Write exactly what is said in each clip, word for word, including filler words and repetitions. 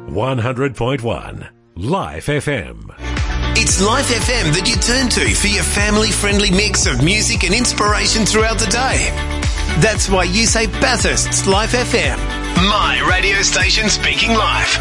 one hundred point one Life F M. It's Life F M that you turn to for your family-friendly mix of music and inspiration throughout the day. That's why you say Bathurst's Life F M. My radio station speaking life.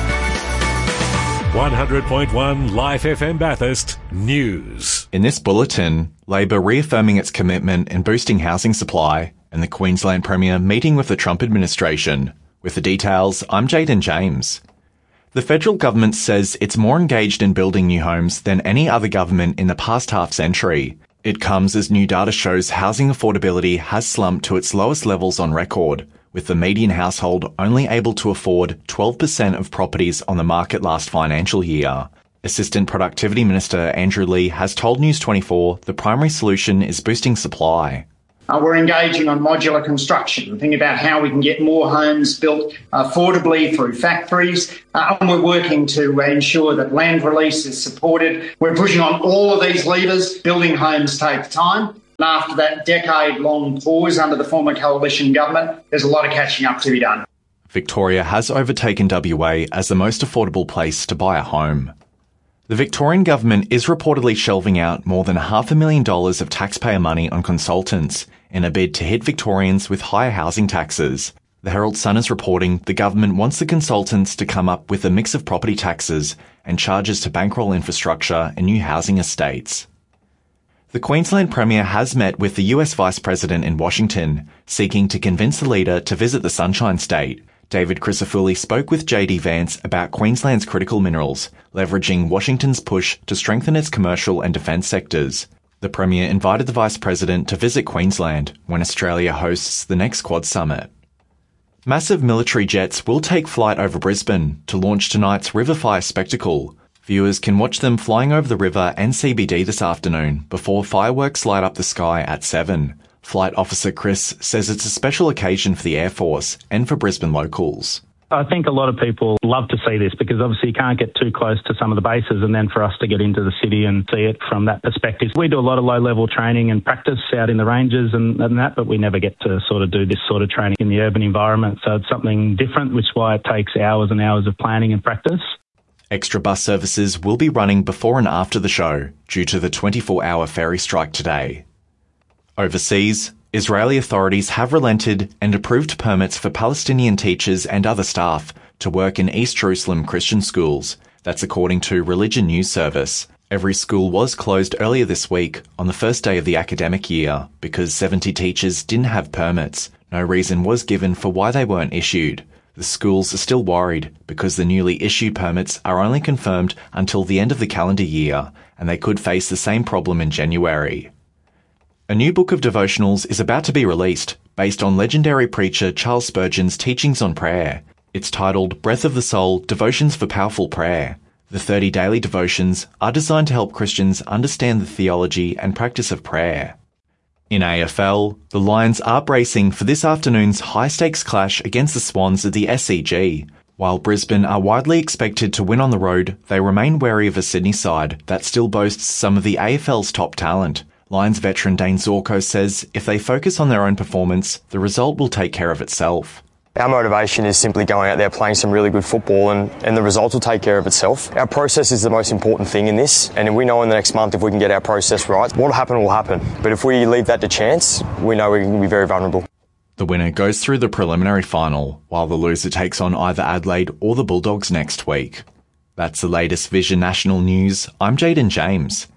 one hundred point one Life F M Bathurst News. In this bulletin, Labor reaffirming its commitment in boosting housing supply and the Queensland Premier meeting with the Trump administration. With the details, I'm Jaden James. The federal government says it's more engaged in building new homes than any other government in the past half century. It comes as new data shows housing affordability has slumped to its lowest levels on record, with the median household only able to afford twelve percent of properties on the market last financial year. Assistant Productivity Minister Andrew Leigh has told News twenty-four the primary solution is boosting supply. Uh, we're engaging on modular construction, thinking about how we can get more homes built affordably through factories, uh, and we're working to ensure that land release is supported. We're pushing on all of these levers. Building homes takes time, and after that decade-long pause under the former coalition government, there's a lot of catching up to be done. Victoria has overtaken W A as the most affordable place to buy a home. The Victorian government is reportedly shelving out more than half a million dollars of taxpayer money on consultants in a bid to hit Victorians with higher housing taxes. The Herald Sun is reporting the government wants the consultants to come up with a mix of property taxes and charges to bankroll infrastructure and new housing estates. The Queensland Premier has met with the U S Vice President in Washington, seeking to convince the leader to visit the Sunshine State. David Crisafulli spoke with J D Vance about Queensland's critical minerals, leveraging Washington's push to strengthen its commercial and defence sectors. The Premier invited the Vice President to visit Queensland when Australia hosts the next Quad Summit. Massive military jets will take flight over Brisbane to launch tonight's River Fire spectacle. Viewers can watch them flying over the river and C B D this afternoon before fireworks light up the sky at seven. Flight Officer Chris says it's a special occasion for the Air Force and for Brisbane locals. I think a lot of people love to see this because obviously you can't get too close to some of the bases, and then for us to get into the city and see it from that perspective. We do a lot of low-level training and practice out in the ranges and, and that, but we never get to sort of do this sort of training in the urban environment. So it's something different, which is why it takes hours and hours of planning and practice. Extra bus services will be running before and after the show due to the twenty-four hour ferry strike today. Overseas, Israeli authorities have relented and approved permits for Palestinian teachers and other staff to work in East Jerusalem Christian schools. That's according to Religion News Service. Every school was closed earlier this week on the first day of the academic year because seventy teachers didn't have permits. No reason was given for why they weren't issued. The schools are still worried because the newly issued permits are only confirmed until the end of the calendar year, and they could face the same problem in January. A new book of devotionals is about to be released, based on legendary preacher Charles Spurgeon's teachings on prayer. It's titled Breath of the Soul, Devotions for Powerful Prayer. The thirty daily devotions are designed to help Christians understand the theology and practice of prayer. In A F L, the Lions are bracing for this afternoon's high-stakes clash against the Swans at the S C G. While Brisbane are widely expected to win on the road, they remain wary of a Sydney side that still boasts some of the A F L's top talent. Lions veteran Dane Zorko says if they focus on their own performance, the result will take care of itself. Our motivation is simply going out there playing some really good football and, and the result will take care of itself. Our process is the most important thing in this, and we know in the next month if we can get our process right, what'll happen will happen. But if we leave that to chance, we know we can be very vulnerable. The winner goes through the preliminary final, while the loser takes on either Adelaide or the Bulldogs next week. That's the latest Vision National News. I'm Jaden James.